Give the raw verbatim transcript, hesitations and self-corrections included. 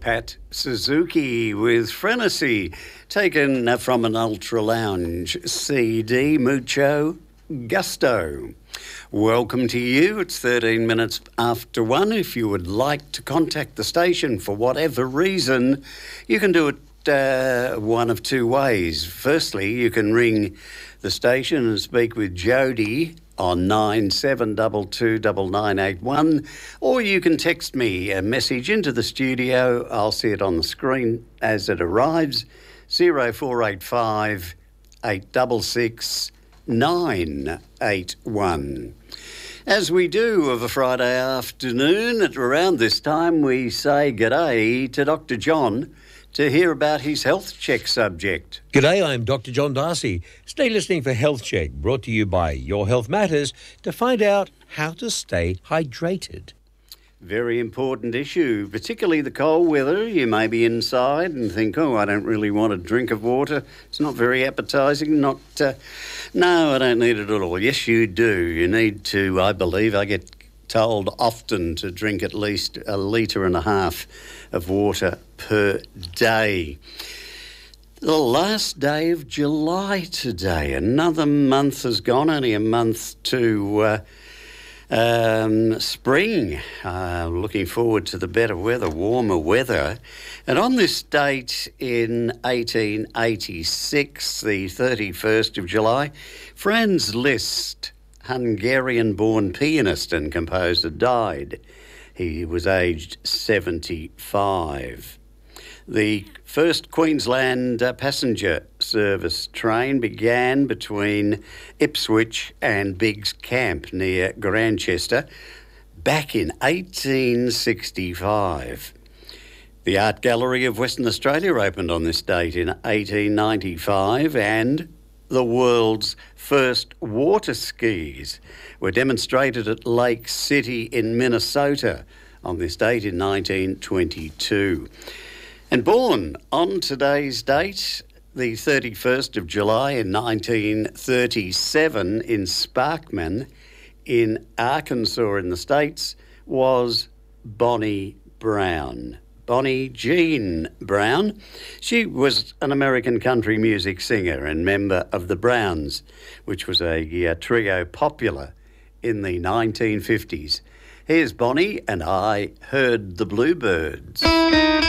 Pat Suzuki with Frenesy, taken from an Ultra Lounge C D, Mucho Gusto. Welcome to you. It's thirteen minutes after one. If you would like to contact the station for whatever reason, you can do it uh, one of two ways. Firstly, you can ring the station and speak with Jody on nine seven two two nine nine eight one, or you can text me a message into the studio. I'll see it on the screen as it arrives. zero four eight five eight six six nine eight one. As we do of a Friday afternoon at around this time, we say g'day to Doctor John to hear about his health check subject. G'day, I'm Doctor John Darcy. Stay listening for Health Check, brought to you by Your Health Matters, to find out how to stay hydrated. Very important issue, particularly the cold weather. You may be inside and think, oh, I don't really want a drink of water. It's not very appetising. Not, uh, no, I don't need it at all. Yes, you do. You need to, I believe, I get told often to drink at least a litre and a half of water per day. The last day of July today. Another month has gone, only a month to uh, um, spring. Uh, looking forward to the better weather, warmer weather. And on this date in eighteen eighty-six, the thirty-first of July, Franz Liszt, Hungarian-born pianist and composer, died. He was aged seventy-five. The first Queensland uh, passenger service train began between Ipswich and Biggs Camp near Grantchester back in eighteen sixty-five. The Art Gallery of Western Australia opened on this date in eighteen ninety-five, and the world's first water skis were demonstrated at Lake City in Minnesota on this date in nineteen twenty-two. And born on today's date, the thirty-first of July in nineteen thirty-seven in Sparkman in Arkansas in the States, was Bonnie Brown. Bonnie Jean Brown. She was an American country music singer and member of the Browns, which was a, a trio popular in the nineteen fifties. Here's Bonnie and I Heard the Bluebirds.